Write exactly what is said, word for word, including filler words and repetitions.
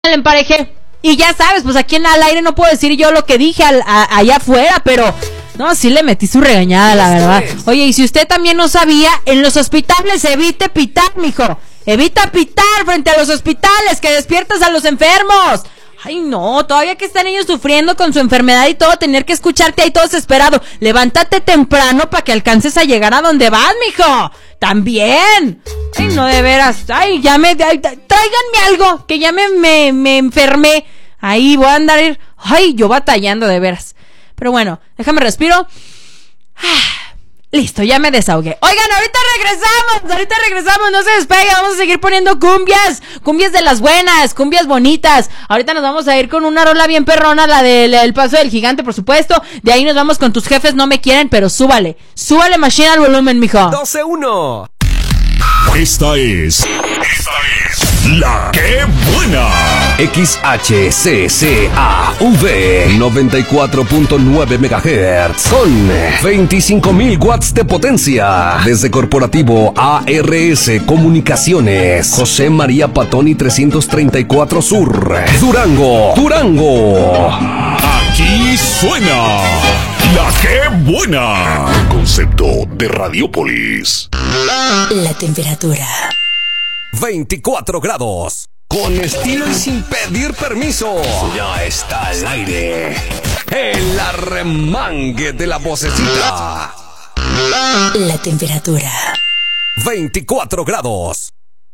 le emparejé. Y ya sabes, pues aquí en al aire no puedo decir yo lo que dije al, a, allá afuera, pero no, sí le metí su regañada, la verdad. Oye, y si usted también no sabía, en los hospitales evite pitar, mijo. Evita pitar frente a los hospitales, que despiertas a los enfermos. Ay, no, todavía que están ellos sufriendo con su enfermedad y todo, tener que escucharte ahí todo desesperado. Levántate temprano para que alcances a llegar a donde vas, mijo. También. Ay, no, de veras. Ay, ya me... Ay, tráiganme algo, que ya me, me, me enfermé. Ahí voy a andar... Ay, yo batallando, de veras. Pero bueno, déjame respiro. Listo, ya me desahogué. Oigan, ahorita regresamos, ahorita regresamos, no se despegue, vamos a seguir poniendo cumbias, cumbias de las buenas, cumbias bonitas. Ahorita nos vamos a ir con una rola bien perrona, la del el paso del gigante, por supuesto. De ahí nos vamos con Tus jefes no me quieren, pero súbale, súbale machine al volumen, mijo. doce uno. Esta es... Esta es... La que buena. X H C C A V noventa y cuatro punto nueve megahertz con veinticinco mil watts de potencia. Desde Corporativo A R S Comunicaciones, José María Patoni trescientos treinta y cuatro Sur, Durango, Durango. Aquí suena La que buena. Un concepto de Radiopolis. La temperatura veinticuatro grados. Con estilo y sin pedir permiso. Ya está al aire. El arremangue de la vocecita. La temperatura veinticuatro grados.